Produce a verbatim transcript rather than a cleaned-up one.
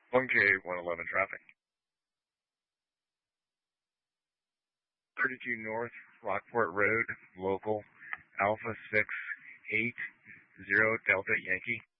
one K one eleven traffic. thirty-two North Rockport Road, local Alpha six eight zero Delta Yankee.